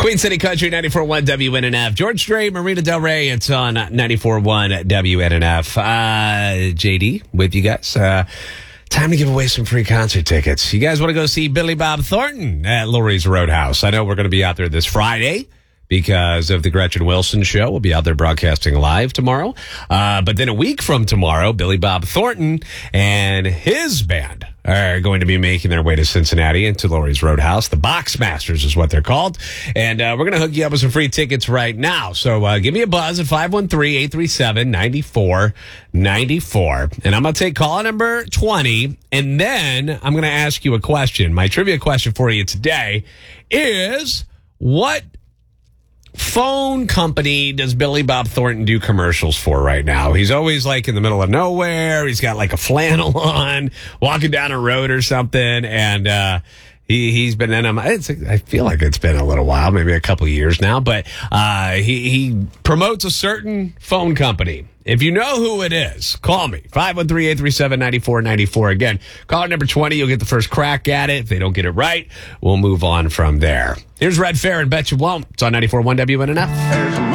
Queen City Country, 94.1 WNNF. George Strait, Marina Del Rey. It's on 94.1 WNNF. JD with you guys. Time to give away some free concert tickets. You guys want to go see Billy Bob Thornton at Lurie's Roadhouse? I know we're going to be out there this Friday because of the Gretchen Wilson show. We'll be out there broadcasting live tomorrow. But then a week from tomorrow, Billy Bob Thornton and his band are going to be making their way to Cincinnati and to Lurie's Roadhouse. The Boxmasters is what they're called. And we're going to hook you up with some free tickets right now. So give me a buzz at 513-837-9494. And I'm going to take call number 20. And then I'm going to ask you a question. My trivia question for you today is, what phone company does Billy Bob Thornton do commercials for right now? He's always like in the middle of nowhere. He's got like a flannel on, walking down a road or something. And he's been in them. I feel like it's been a little while, maybe a couple of years now. But he promotes a certain phone company. If you know who it is, call me. 513-837-9494. Again, call number 20. You'll get the first crack at it. If they don't get it right, we'll move on from there. Here's Red Fair and Bet You Won't. It's on 94.1 WNNF.